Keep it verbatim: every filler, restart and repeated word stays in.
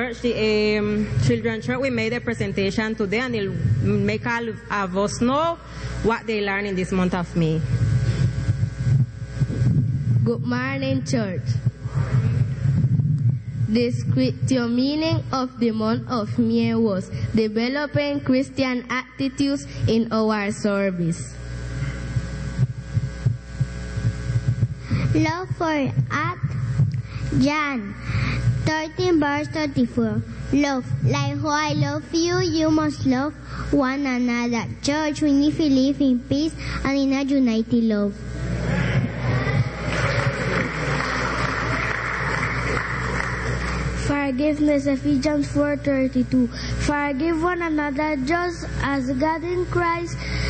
church, the um, children church, we made a presentation today, and it'll make all of us know what they learned in this month of May. Good morning, church. The scripture meaning of the month of May was developing Christian attitudes in our service. Love for Act John thirteen verse thirty-four. Love. Like how I love you, you must love one another. Church, we need to live in peace and in a united love. Forgiveness, Ephesians four thirty-two. Forgive one another just as God in Christ